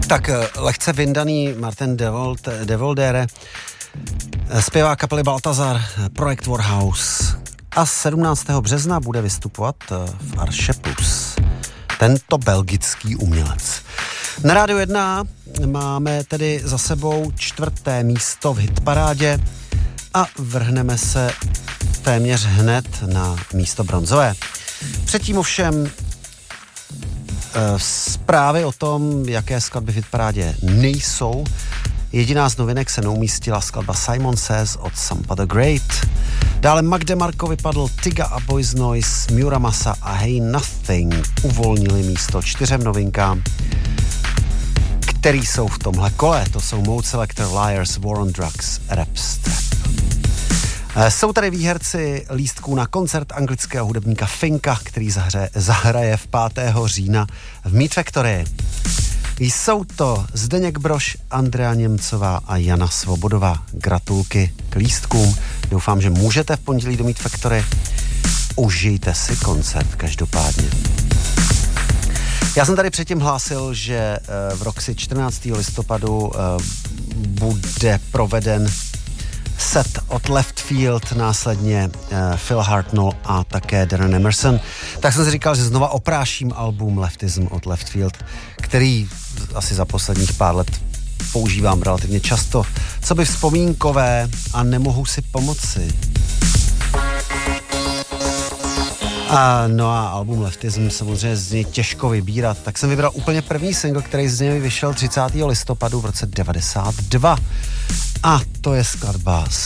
Tak lehce vyndaný Martin Devoldere zpěvá kapely Baltazar, projekt Warhouse a 17. března bude vystupovat v Arše Plus. Tento belgický umělec. Na Rádiu 1 máme tedy za sebou 4. místo v hitparádě a vrhneme se téměř hned na místo bronzové. Předtím ovšem zprávy o tom, jaké skladby v hitparádě nejsou. Jediná z novinek se neumístila skladba Simon Says od Sampa the Great. Dále Mac DeMarco vypadl, Tiga a Boys Noise, Muramasa a Hey Nothing uvolnili místo 4 novinkám, který jsou v tomhle kole. To jsou Mode Selector, Liars, War on Drugs, Rap Strap. Jsou tady výherci lístků na koncert anglického hudebníka Finka, který zahraje v 5. října v Meat Factory. Jsou to Zdeněk Brož, Andrea Němcová a Jana Svobodová. Gratulky k lístkům. Doufám, že můžete v pondělí do Meat Factory. Užijte si koncert každopádně. Já jsem tady předtím hlásil, že v Roxy 14. listopadu bude proveden set od Left Field, následně Phil Hartnell a také Darren Emerson. Tak jsem si říkal, že znova opráším album Leftism od Left Field, který asi za posledních pár let používám relativně často. Co by vzpomínkové a nemohu si pomoci. No a album Leftism samozřejmě z něj těžko vybírat, tak jsem vybral úplně první single, který z něj vyšel 30. listopadu v roce 92. A to je skladba